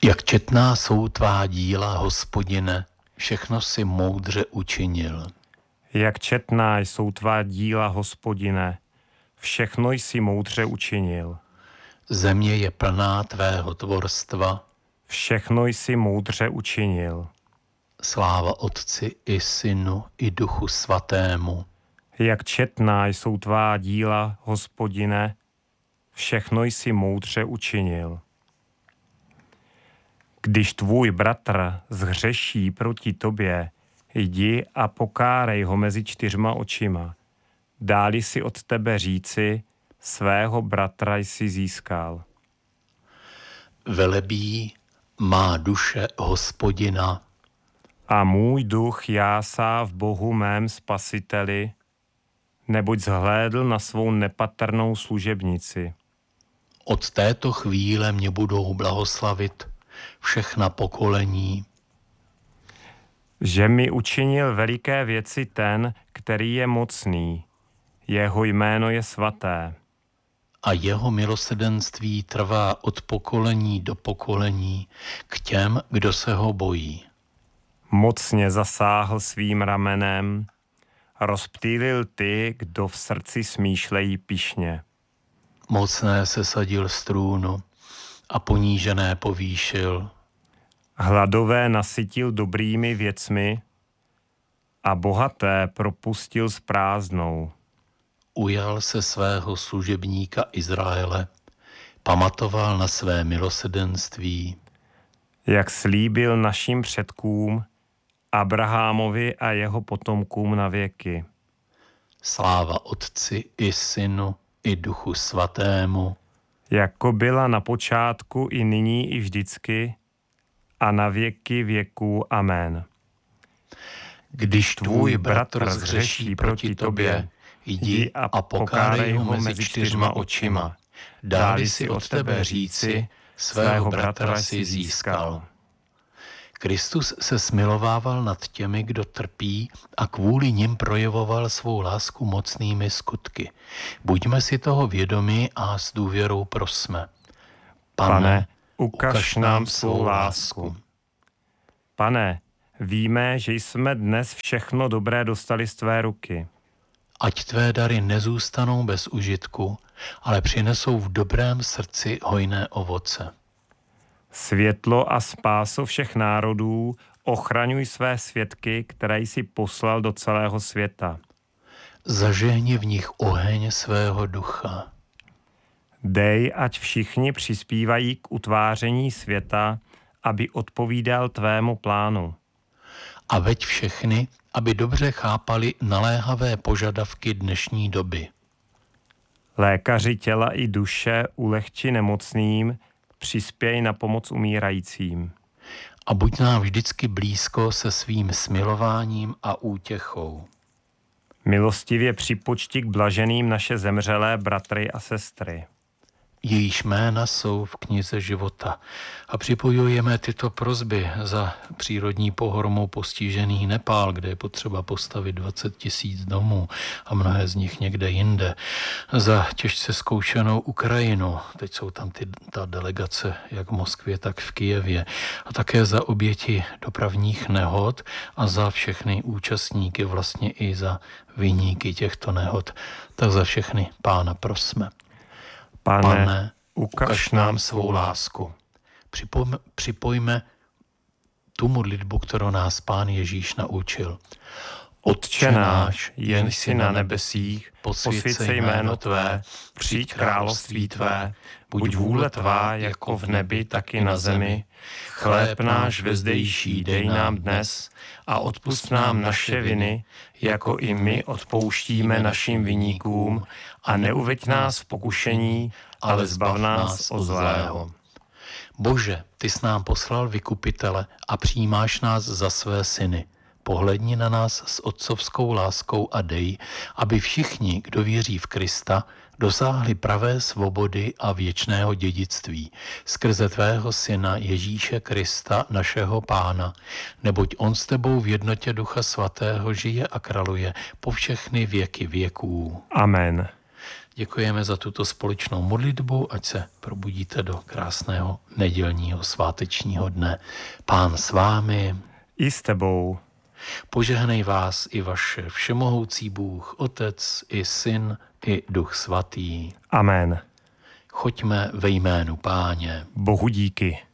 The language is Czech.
Jak četná jsou tvá díla, Hospodine, všechno si moudře učinil. Jak četná jsou tvá díla, Hospodine, všechno jsi moudře učinil. Země je plná tvého tvorstva. Všechno jsi moudře učinil. Sláva Otci i Synu i Duchu Svatému. Jak četná jsou tvá díla, Hospodine, všechno jsi moudře učinil. Když tvůj bratr zhřeší proti tobě, jdi a pokárej ho mezi 4 očima. Dáli si od tebe říci, svého bratra jsi získal. Velebí má duše Hospodina. A můj duch jásá v Bohu mém spasiteli, neboť zhlédl na svou nepatrnou služebnici. Od této chvíle mě budou blahoslavit všechna pokolení. Že mi učinil veliké věci ten, který je mocný. Jeho jméno je svaté. A jeho milosrdenství trvá od pokolení do pokolení k těm, kdo se ho bojí. Mocně zasáhl svým ramenem, rozptýlil ty, kdo v srdci smýšlejí pyšně. Mocné se sadil z trůnu a ponížené povýšil. Hladové nasytil dobrými věcmi a bohaté propustil s prázdnou. Ujal se svého služebníka Izraele, pamatoval na své milosrdenství. Jak slíbil našim předkům, Abrahamovi a jeho potomkům na věky. Sláva Otci i Synu i Duchu Svatému. Jako byla na počátku i nyní i vždycky a na věky věků. Amen. Když tvůj bratr zhřeší proti tobě, jdi a pokárej ho mezi 4 očima. Dáli si od tebe říci, svého bratra si získal. Kristus se smilovával nad těmi, kdo trpí, a kvůli nim projevoval svou lásku mocnými skutky. Buďme si toho vědomi a s důvěrou prosme. Pane, ukaž nám svou lásku. Pane, víme, že jsme dnes všechno dobré dostali z tvé ruky. Ať tvé dary nezůstanou bez užitku, ale přinesou v dobrém srdci hojné ovoce. Světlo a spáso všech národů, ochraňuj své svědky, které jsi poslal do celého světa. Zažehni v nich oheň svého ducha. Dej, ať všichni přispívají k utváření světa, aby odpovídal tvému plánu. A veď všechny, aby dobře chápali naléhavé požadavky dnešní doby. Lékaři těla i duše ulehči nemocným, přispěj na pomoc umírajícím. A buď nám vždycky blízko se svým smilováním a útěchou. Milostivě připočti k blaženým naše zemřelé bratry a sestry. Jejíž jména jsou v knize života. A připojujeme tyto prosby za přírodní pohromou postižený Nepál, kde je potřeba postavit 20 000 domů a mnohé z nich někde jinde. Za těžce zkoušenou Ukrajinu, teď jsou tam ta delegace jak v Moskvě, tak v Kyjevě. A také za oběti dopravních nehod a za všechny účastníky, vlastně i za viníky těchto nehod. Tak za všechny Pána prosme. Pane, ukaž nám svou lásku. Připojme tu modlitbu, kterou nás Pán Ježíš naučil. Otče náš, jen jsi na nebesích, posvěť se jméno tvé, přijď království tvé, buď vůle tvá jako v nebi, tak i na zemi. Chléb náš vezdejší dej nám dnes a odpusť nám naše viny, jako i my odpouštíme našim viníkům, a neuveď nás v pokušení, ale zbav nás od zlého. Bože, ty jsi nám poslal vykupitele a přijímáš nás za své syny. Pohledni na nás s otcovskou láskou a dej, aby všichni, kdo věří v Krista, dosáhli pravé svobody a věčného dědictví skrze tvého syna Ježíše Krista, našeho Pána, neboť on s tebou v jednotě Ducha Svatého žije a králuje po všechny věky věků. Amen. Děkujeme za tuto společnou modlitbu, ať se probudíte do krásného nedělního svátečního dne. Pán s vámi. I s tebou. Požehnej vás i vaše všemohoucí Bůh, Otec i Syn i Duch Svatý. Amen. Choďme ve jménu Páně. Bohu díky.